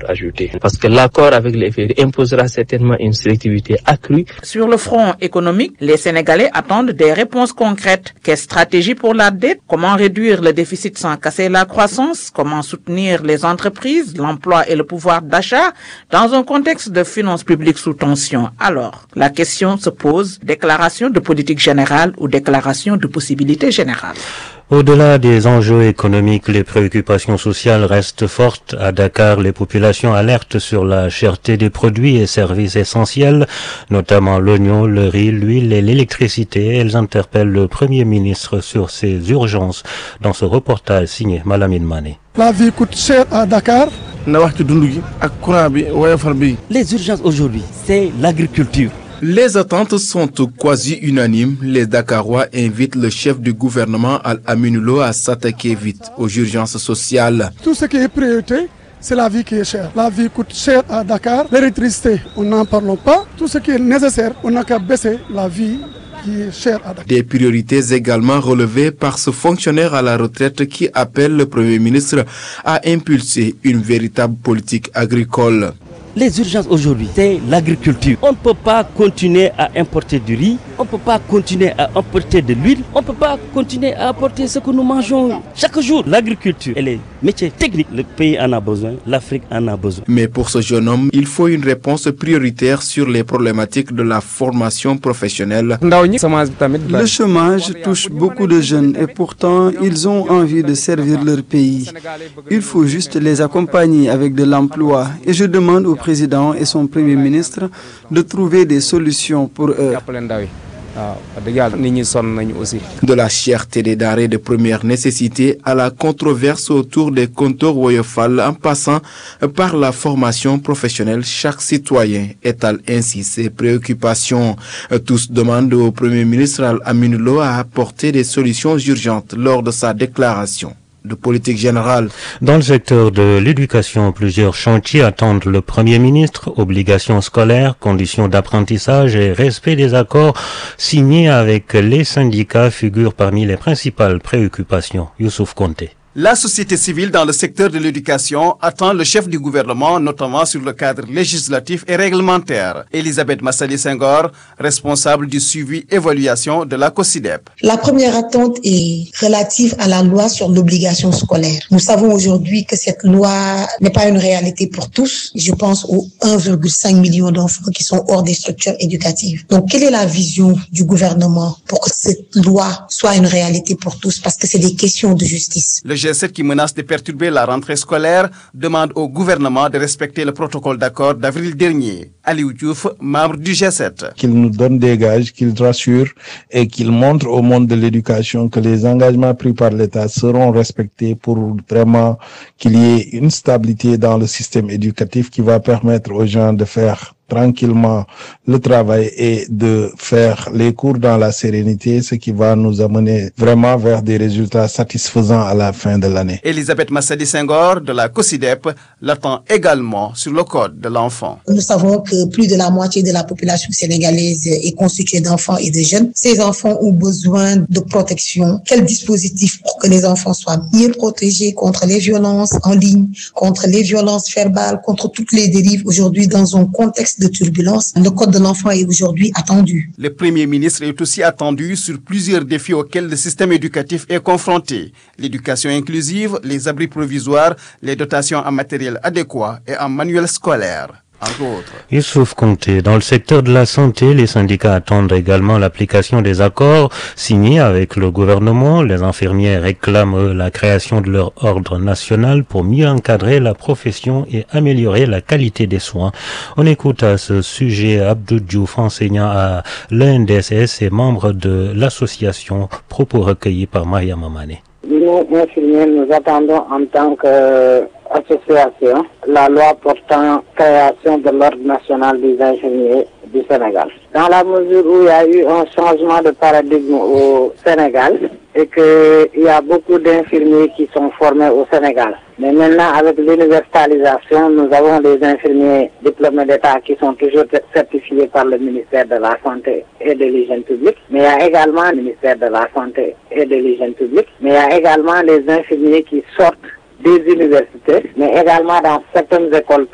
ajoutée. Parce que l'accord avec les FED imposera certainement une sélectivité accrue. Sur le front économique, les Sénégalais attendent des réponses concrètes. Quelle stratégie pour la dette? Comment réduire le déficit sans casser la croissance? Comment soutenir les entreprises, l'emploi et le pouvoir d'achat dans un contexte de finances publiques sous tension? Alors, la question se pose, déclaration de politique générale ou déclaration de possibilité générale? Au-delà des enjeux économiques, les préoccupations sociales restent fortes. À Dakar, les populations alertent sur la cherté des produits et services essentiels, notamment l'oignon, le riz, l'huile et l'électricité. Elles interpellent le Premier ministre sur ces urgences dans ce reportage signé Malamine Mané. La vie coûte cher à Dakar. Les urgences aujourd'hui, c'est l'agriculture. Les attentes sont quasi unanimes. Les Dakarois invitent le chef du gouvernement Al-Aminou Lo à s'attaquer vite aux urgences sociales. Tout ce qui est priorité, c'est la vie qui est chère. La vie coûte cher à Dakar. L'électricité, on n'en parle pas. Tout ce qui est nécessaire, on n'a qu'à baisser la vie qui est chère à Dakar. Des priorités également relevées par ce fonctionnaire à la retraite qui appelle le Premier ministre à impulser une véritable politique agricole. Les urgences aujourd'hui, c'est l'agriculture. On ne peut pas continuer à importer du riz, on ne peut pas continuer à importer de l'huile, on ne peut pas continuer à importer ce que nous mangeons chaque jour. L'agriculture et les métiers techniques, le pays en a besoin, l'Afrique en a besoin. Mais pour ce jeune homme, il faut une réponse prioritaire sur les problématiques de la formation professionnelle. Le chômage touche beaucoup de jeunes et pourtant ils ont envie de servir leur pays. Il faut juste les accompagner avec de l'emploi et je demande au président et son premier ministre de trouver des solutions pour eux. De la cherté des denrées de première nécessité à la controverse autour des compteurs Woyofal en passant par la formation professionnelle, chaque citoyen étale ainsi ses préoccupations. Tous demandent au Premier ministre Al-Aminou Lo à apporter des solutions urgentes lors de sa déclaration de politique générale. Dans le secteur de l'éducation, plusieurs chantiers attendent le Premier ministre, obligations scolaires, conditions d'apprentissage et respect des accords signés avec les syndicats figurent parmi les principales préoccupations. Youssouf Konté. La société civile dans le secteur de l'éducation attend le chef du gouvernement, notamment sur le cadre législatif et réglementaire. Elisabeth Massali Senghor, responsable du suivi-évaluation de la COSIDEP. La première attente est relative à la loi sur l'obligation scolaire. Nous savons aujourd'hui que cette loi n'est pas une réalité pour tous. Je pense aux 1,5 million d'enfants qui sont hors des structures éducatives. Donc, quelle est la vision du gouvernement pour que cette loi soit une réalité pour tous? Parce que c'est des questions de justice. Le G7 qui menace de perturber la rentrée scolaire demande au gouvernement de respecter le protocole d'accord d'avril dernier. Aliou Diouf, membre du G7. Qu'il nous donne des gages, qu'il rassure et qu'il montre au monde de l'éducation que les engagements pris par l'État seront respectés pour vraiment qu'il y ait une stabilité dans le système éducatif qui va permettre aux gens de faire tranquillement le travail et de faire les cours dans la sérénité, ce qui va nous amener vraiment vers des résultats satisfaisants à la fin de l'année. Elisabeth Massadi Senghor de la COSIDEP l'attend également sur le code de l'enfant. Nous savons que plus de la moitié de la population sénégalaise est constituée d'enfants et de jeunes. Ces enfants ont besoin de protection. Quel dispositif pour que les enfants soient mieux protégés contre les violences en ligne, contre les violences verbales, contre toutes les dérives aujourd'hui dans un contexte de turbulence. Le code de l'enfant est aujourd'hui attendu. Le Premier ministre est aussi attendu sur plusieurs défis auxquels le système éducatif est confronté. L'éducation inclusive, les abris provisoires, les dotations en matériel adéquat et en manuel scolaire. Youssouf Konté. Dans le secteur de la santé, les syndicats attendent également l'application des accords signés avec le gouvernement. Les infirmières réclament la création de leur ordre national pour mieux encadrer la profession et améliorer la qualité des soins. On écoute à ce sujet Abdou Diouf, enseignant à l'ENDSS et membre de l'association, propos recueillis par Mariam Mané. Nous, infirmiers, nous attendons en tant qu'association la loi portant création de l'ordre national des infirmiers du Sénégal. Dans la mesure où il y a eu un changement de paradigme au Sénégal et qu'il y a beaucoup d'infirmiers qui sont formés au Sénégal. Mais maintenant, avec l'universalisation, nous avons des infirmiers diplômés d'État qui sont toujours certifiés par le ministère de la Santé et de l'Hygiène publique. Mais il y a également le ministère de la Santé et de l'Hygiène publique. Mais il y a également les infirmiers qui sortent des universités, mais également dans certaines écoles